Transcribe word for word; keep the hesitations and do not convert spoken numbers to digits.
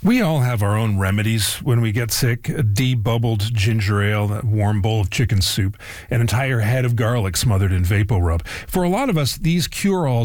We all have our own remedies when we get sick. A debubbled ginger ale, a warm bowl of chicken soup, an entire head of garlic smothered in VapoRub. For a lot of us, these cure-alls